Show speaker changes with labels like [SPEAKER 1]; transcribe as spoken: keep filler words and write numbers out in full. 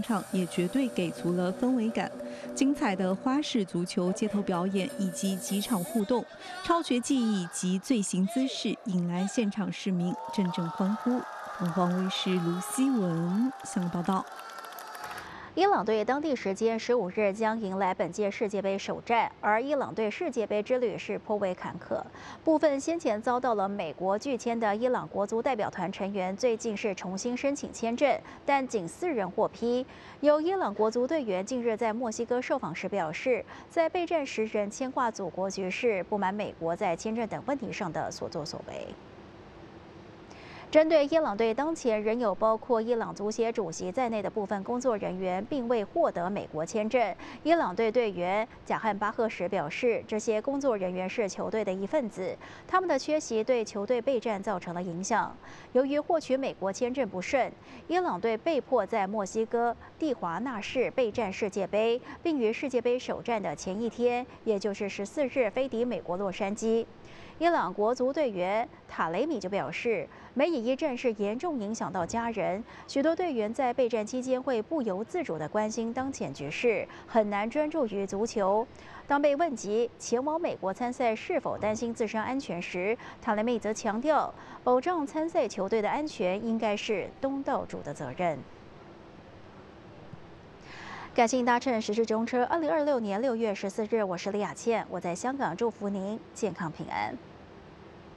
[SPEAKER 1] 场也绝对给足了氛围感。精彩的花式足球街头表演以及几场互动、超绝技艺及最新姿势，引来现场市民阵阵欢呼。凤凰卫视卢希文向报道。
[SPEAKER 2] 伊朗队当地时间十五日将迎来本届世界杯首战，而伊朗队世界杯之旅是颇为坎坷。部分先前遭到了美国拒签的伊朗国足代表团成员，最近是重新申请签证，但仅四人获批。有伊朗国足队员近日在墨西哥受访时表示，在备战时仍牵挂祖国局势，不满美国在签证等问题上的所作所为。针对伊朗队当前仍有包括伊朗足协主席在内的部分工作人员并未获得美国签证，伊朗队队员贾汉巴赫什表示，这些工作人员是球队的一份子，他们的缺席对球队备战造成了影响。由于获取美国签证不顺，伊朗队被迫在墨西哥蒂华纳市备战世界杯，并于世界杯首战的前一天，也就是十四日飞抵美国洛杉矶。伊朗国足队员塔雷米就表示，美以一战是严重影响到家人，许多队员在备战期间会不由自主地关心当前局势，很难专注于足球。当被问及前往美国参赛是否担心自身安全时，塔雷米则强调，保障参赛球队的安全应该是东道主的责任。感谢您搭乘时事中车。二零二六年六月十四日，我是李雅倩，我在香港祝福您健康平安。